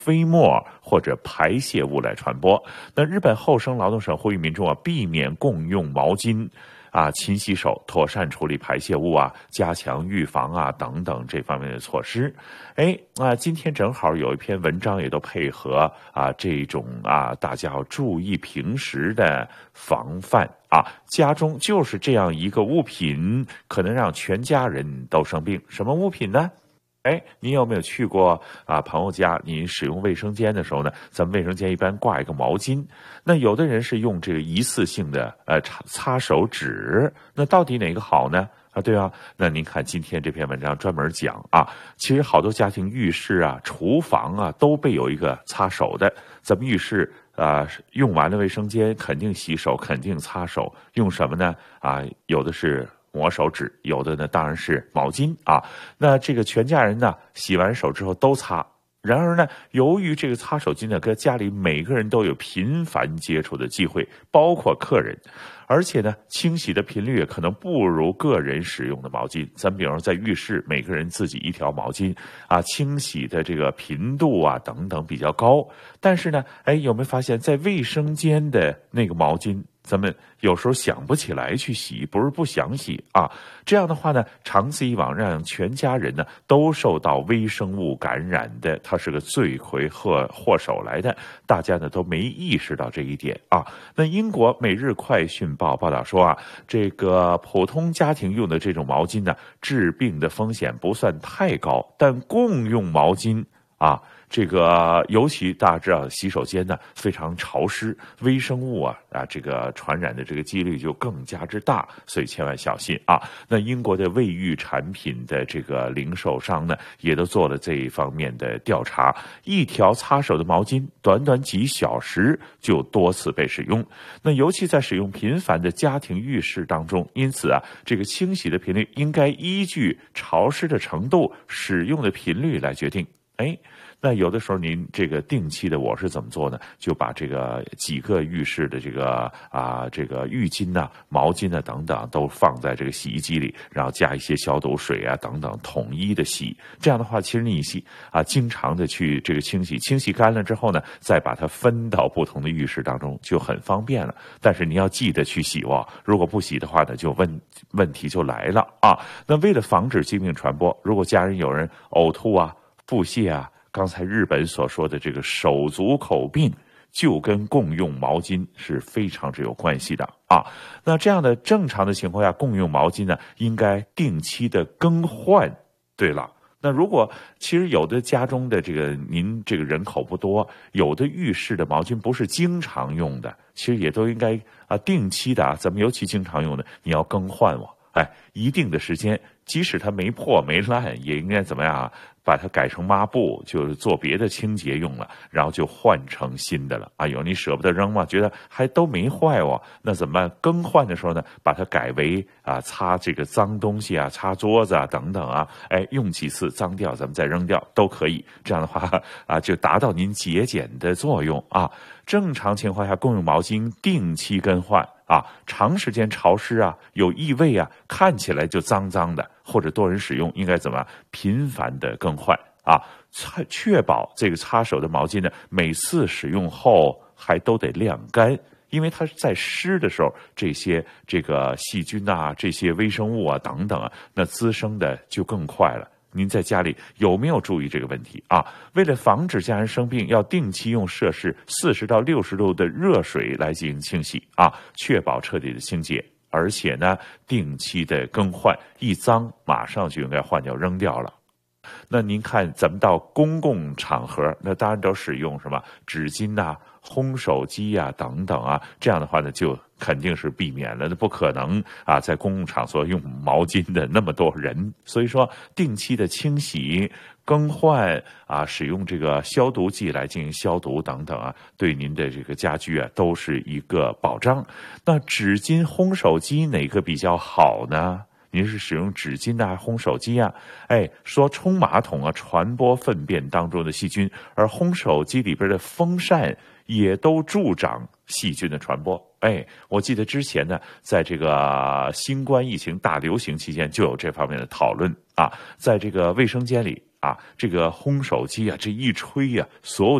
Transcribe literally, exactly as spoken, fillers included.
飞沫或者排泄物来传播。那日本厚生劳动省呼吁民众啊，避免共用毛巾啊，勤洗手，妥善处理排泄物啊，加强预防啊等等这方面的措施。哎啊，今天正好有一篇文章也都配合啊这种啊，大家要注意平时的防范啊，家中就是这样一个物品，可能让全家人都生病。什么物品呢？哎，你有没有去过啊朋友家？你使用卫生间的时候呢，咱们卫生间一般挂一个毛巾，那有的人是用这个一次性的呃擦擦手纸，那到底哪个好呢？啊，对啊，那您看今天这篇文章专门讲啊，其实好多家庭浴室啊、厨房啊都备有一个擦手的。咱们浴室啊，用完了卫生间肯定洗手，肯定擦手，用什么呢？啊，有的是抹手纸，有的呢当然是毛巾啊。那这个全家人呢洗完手之后都擦。然而呢，由于这个擦手巾呢跟家里每个人都有频繁接触的机会，包括客人，而且呢清洗的频率也可能不如个人使用的毛巾。咱比如说在浴室，每个人自己一条毛巾啊，清洗的这个频度啊等等比较高。但是呢，哎，有没有发现，在卫生间的那个毛巾，咱们有时候想不起来去洗，不是不想洗啊。这样的话呢，长此以往，让全家人呢都受到微生物感染的，它是个罪魁祸祸首来的。大家呢都没意识到这一点啊。那英国《每日快讯报》报道说啊，这个普通家庭用的这种毛巾呢，治病的风险不算太高，但共用毛巾啊。这个尤其大家知道，洗手间呢非常潮湿，微生物啊啊这个传染的这个几率就更加之大，所以千万小心啊。那英国的卫浴产品的这个零售商呢，也都做了这一方面的调查，一条擦手的毛巾，短短几小时就多次被使用。那尤其在使用频繁的家庭浴室当中，因此啊，这个清洗的频率应该依据潮湿的程度、使用的频率来决定。哎。那有的时候您这个定期的，我是怎么做呢？就把这个几个浴室的这个啊这个浴巾呐、毛巾呐等等都放在这个洗衣机里，然后加一些消毒水啊等等，统一的洗。这样的话，其实你洗啊，经常的去这个清洗，清洗干了之后呢，再把它分到不同的浴室当中，就很方便了。但是你要记得去洗哦，如果不洗的话呢，就问问题就来了啊。那为了防止疾病传播，如果家人有人呕吐啊、腹泻啊，刚才日本所说的这个手足口病，就跟共用毛巾是非常之有关系的啊。那这样的正常的情况下，共用毛巾呢，应该定期的更换。对了，那如果其实有的家中的这个您这个人口不多，有的浴室的毛巾不是经常用的，其实也都应该啊定期的啊，咱们尤其经常用的，你要更换哦。哎，一定的时间，即使它没破没烂，也应该怎么样啊？把它改成抹布，就是做别的清洁用了，然后就换成新的了。哎呦，你舍不得扔吗？觉得还都没坏哦，那怎么办？更换的时候呢，把它改为啊擦这个脏东西啊，擦桌子啊等等啊，哎，用几次脏掉，咱们再扔掉都可以。这样的话啊，就达到您节俭的作用啊。正常情况下，共用毛巾定期更换啊，长时间潮湿啊，有异味啊，看起来就脏脏的，或者多人使用，应该怎么频繁的更换啊？确保这个擦手的毛巾呢，每次使用后还都得晾干，因为它在湿的时候，这些这个细菌啊、这些微生物啊等等啊，那滋生的就更快了。您在家里有没有注意这个问题啊？为了防止家人生病，要定期用摄氏四十到六十度的热水来进行清洗啊，确保彻底的清洁。而且呢，定期的更换，一脏马上就应该换掉扔掉了。那您看，咱们到公共场合，那当然都使用什么纸巾呐、烘手机呀、啊、等等啊，这样的话呢，就肯定是避免了，那不可能啊，在公共场所用毛巾的那么多人。所以说，定期的清洗、更换啊，使用这个消毒剂来进行消毒等等啊，对您的这个家居啊都是一个保障。那纸巾、烘手机哪个比较好呢？您是使用纸巾啊，烘手机啊？哎，说冲马桶啊，传播粪便当中的细菌，而烘手机里边的风扇也都助长细菌的传播。哎，我记得之前呢，在这个新冠疫情大流行期间，就有这方面的讨论啊，在这个卫生间里啊，这个烘手机啊，这一吹呀、啊，所有